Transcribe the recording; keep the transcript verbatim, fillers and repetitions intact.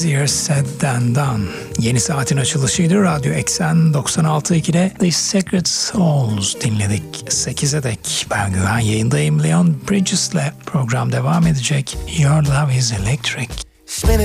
Easier Said Than Done. Yeni saatin açılışıydı. Radyo Eksen doksan altı ikide The Sacred Souls dinledik. sekize dek ben Güven yayındayım. Leon Bridges'le program devam edecek. Your Love Is Electric.